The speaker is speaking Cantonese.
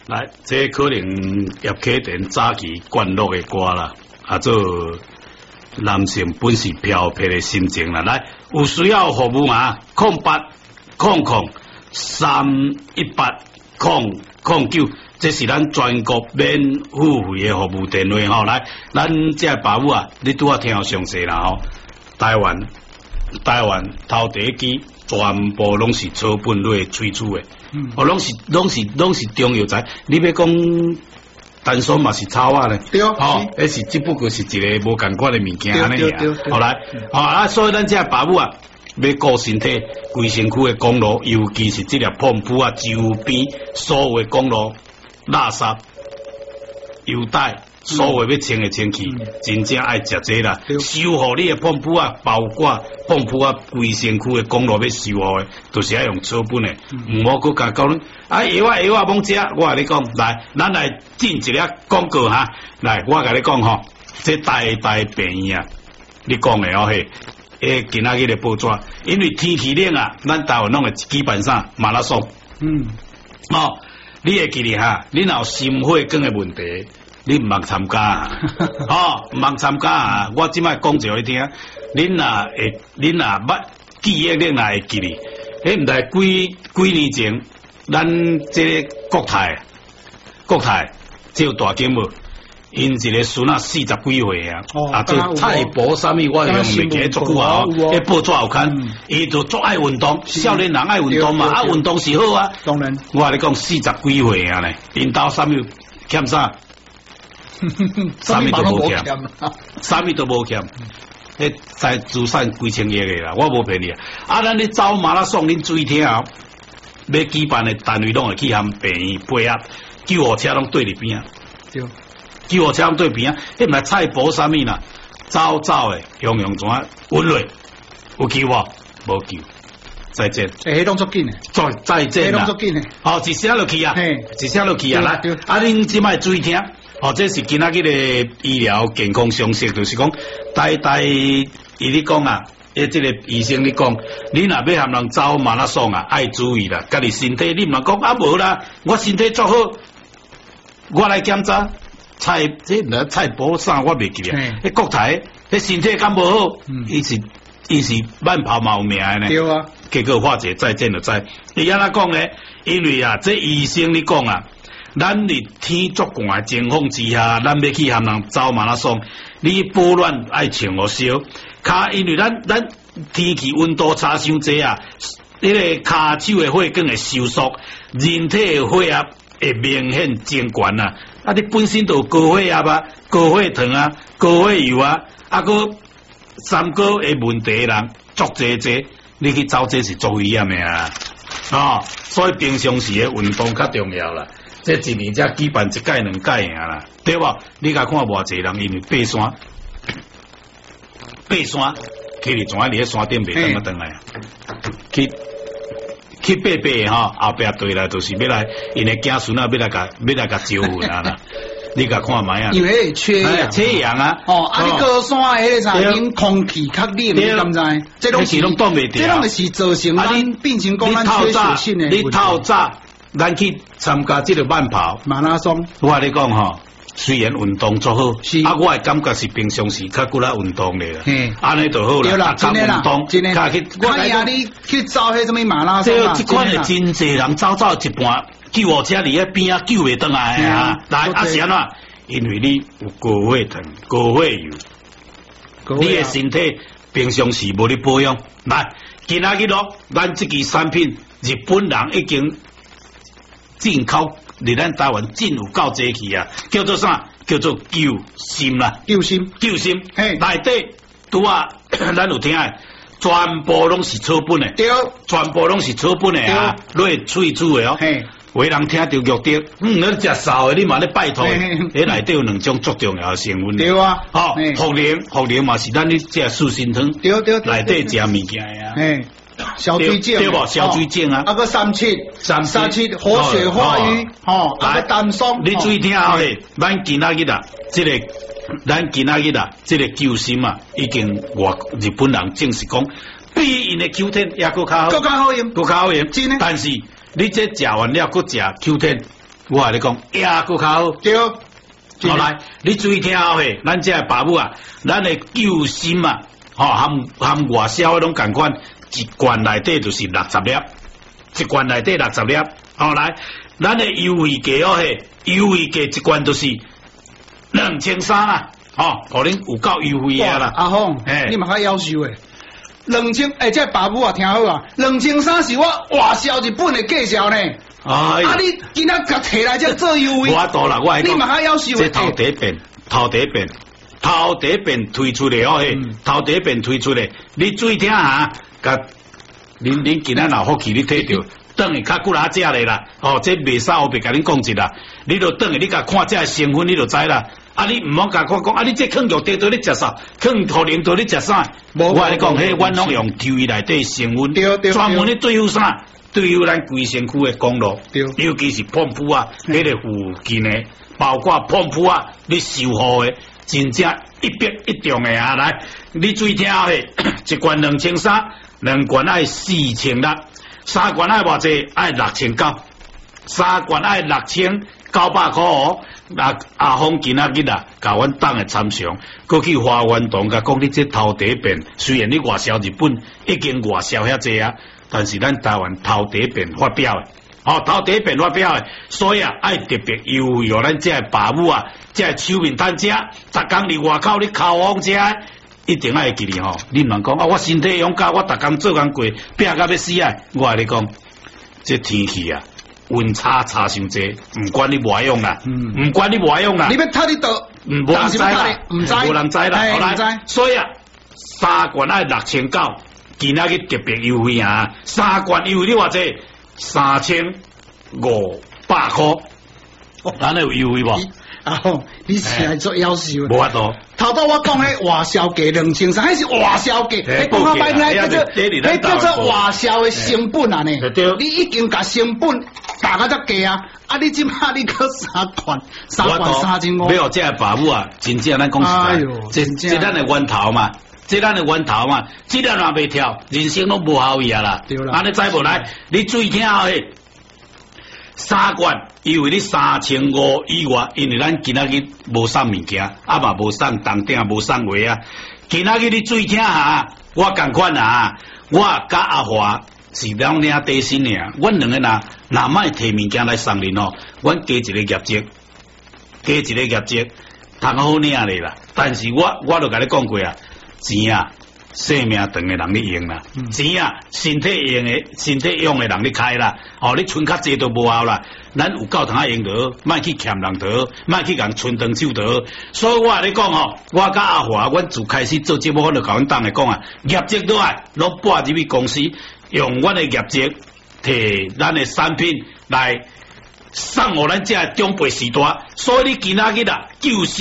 来，这可能叶启田早期灌录的歌啦，做男性本是飘撇的心情啦。来，有需要服务啊？0800318009，这是咱全国免付费的服务电话吼。来，咱这爸母啊，你拄啊听详细啦吼。台湾头第一支全部拢是草本类推出的，拢是中药材。你要讲单松嘛是草啊咧， 对， 迄是只不过是一个无共款的物件安尼尔。好来，所以咱这爸母啊，要顾身体，规身躯的公路，尤其是这粒碰布啊，周边所有的公路、垃圾、油袋。所有要清的清气，真正爱食这啦。修护你的碰布啊，包括碰布啊，规身躯的公路要修护的，都是要用草本的。唔好佮甲讲药啊罔食，我甲你讲，来，咱来进一个广告哈。来，我甲你讲吼，这大病院啊，你讲的哦嘿，今仔日的报纸，因为天气冷啊，咱台湾弄的基本上马拉松。你会记哩哈？你若有心血管的问题。你唔通参加啊？唔通参加啊！我即摆讲一个听，恁若捌记忆，恁若会记哩。迄毋知几年前，咱这个国泰这有大节目，因一个孙啊40几岁啊，这蔡博啥物我用袂记足久啊！迄报纸有看，伊就足爱运动，少年人爱运动嘛，运动是好啊。 当然， 我甲你讲40几岁啊咧，因兜啥物欠啥？啥物都无欠，啥物都无欠，迄在资产几千亿个啦，我无骗你啊！咱咧走马拉松，恁注意听啊！要举办的单位拢会去含病院配合，救护车拢对伫边啊，救护车拢对边啊，迄毋系菜脯啥物啦，走的，用怎啊稳落，有救无？无救，再见。 迄拢足紧诶， 再见啦， 迄拢足紧诶， 一声落去啊，一声落去啊，来，恁即摆注意听。这是今仔日的医疗健康常识，就是讲，伊咧讲啊，这个医生咧讲，你若要含人走马拉松啊，爱注意啦，家己身体，你毋能讲无啦，我身体足好，我来检查，菜脯啥我袂记啊，迄国泰，迄身体敢无好，伊是慢跑嘛有命的呢， 对啊， 结果化解再见就知，伊安怎讲咧？因为啊，这医生咧讲啊。咱伫天足寒情况之下，咱要去含人走马拉松，你保暖爱穿好少，因为咱天气温度差伤济啊，迄个骹手的血管会收缩，人体的血压会明显增悬啊！你本身就有高血压啊、高血糖啊、高血油啊，个三高的问题的人足济，你去走这是足危险的啊！所以平常时的运动较重要啦。这一年才举办一届两届尔啦，对无？你甲看偌济人因为爬山，去哩怎啊？伫咧山顶袂当啊，转来啊，去爬后壁对来就是要来，因为囝孙啊要来甲招呼啦。你甲看卖啊？ 因为缺氧啊！ 你高山迄个啥，因空气较冷，你敢知？这拢是挡袂住， 这拢是造成咱变成讲咱缺血性的。 你透早。咱去参加这个慢跑马拉松， 我跟你讲吼，虽然运动做好，我的感觉是平常时较骨力运动的啦，安尼就好啦。 对啦，真的啦，真的。看呀，你去走迄什么马拉松啊？ 这款的真济人走一半，救护车伫迄边啊，救袂倒来啊！来是安怎？因为你有高血糖、高血油，你的身体平常时无咧保养。来，今仔日咯，咱这支产品，日本人已经。进口伫咱台湾进有够济去啊，叫做啥？叫做救心啦， 救心， 内底拄啊，咱有听诶，全部拢是草本诶， 对， 全部拢是草本诶啊，落喙煮诶哦，有人听着肉滴，你食sau诶，你嘛咧拜托，迄内底有2种足重要诶成分， 对啊， 茯苓嘛是咱咧食素心汤， 对， 内底食物件诶啊。 小水晶对无？小水晶啊， 个37活血化瘀，个丹松。 你注意听下咧，咱今仔日啊，这个救心啊，已经日本人正式讲，比因的 Q 10也搁较好， 搁较好用， 真诶。但是你这食完了，搁食 Q 10， 我跟你讲，也搁较好。 对。 好来，你注意听好嘿，咱这爸母啊，咱的救心啊，含外销的拢共款，一罐内底就是60粒，一罐内底60粒。好来，咱的优惠价嘿，优惠价一罐就是2300啦，互恁有够优惠啊啦。 阿峰，你嘛较夭寿诶。2000，这爸母啊，听好啊，2300是我外销日本的价销呢。你今仔甲摕来这做优惠， 我多啦，我你嘛较夭寿诶。这头第一遍推出来哦嘿，头第一遍推出来，你注意听下，甲恁今仔若福气你摕着，等下较久啦食咧啦。这袂使后壁甲恁讲一啦，你就等下你甲看这成分，你就知啦。你唔好甲我讲，你这坑药得到你食啥？坑头领到你食啥？我跟你讲，迄阮拢用调味内底成分，专门咧对付啥？对于咱规身躯的功劳，尤其是pom夫啊，迄个附近的，包括pom夫啊，你售后的，真正一笔一中的啊！来，你注意听下嘿，一罐2300，两罐爱4600，三罐爱偌济？爱6900，三罐爱6900块哦。阿峰今仔日啊，甲阮党的参详，过去花园堂甲讲你这头第一遍，虽然你外销日本已经外销遐济啊。但是咱台湾头第一遍发表的，头第一遍发表的，所以啊，爱特别优惠哦，咱这爸母啊，这手面摊食，逐工伫外口你烤风食，一定爱记哩吼。你唔通讲我身体勇敢，我逐工做工过，拼到要死啊！我跟你讲，这天气啊，温差伤济，唔管你外用啦，唔管你外用啦， 你要睇你倒， 无人知啦，无人知啦，好来，所以啊，三罐爱6900。今仔日特别优惠啊！3罐优惠你偌济？3500块，咱有优惠无？ 你是来做夭寿无法度。 头到我讲迄外销价2300，迄是外销价，你讲下摆听叫做外销的成本啊呢？你已经甲成本大家才价啊！你即马你搁3罐3500， 没有这爸母啊，真正咱讲实在，这咱的源头嘛。这咱的源头嘛，质量若袂跳，人生拢无效益啊啦。安尼再无来，你注意听嘿，3罐因为你3500以外，因为咱今仔日无送物件，嘛无送当顶，无送话啊。今仔日你注意听下，我共款啊，我甲阿华是两领底薪尔，阮两个若卖摕物件来送恁哦，阮加一个业绩，通好领咧啦。但是我就甲你讲过啊。钱啊，性命长的人你用啦，钱啊，身体用的人你开啦，你存较济都无效啦。咱有够通用得，莫去欠人得，莫去共存长手得。所以我跟你讲我甲阿华，阮自开始做节目，我就甲阮党来讲啊，业绩都爱，拢拨入去公司，用阮的业绩摕咱的产品来送互咱这中辈时代。所以你今仔日啊，就是。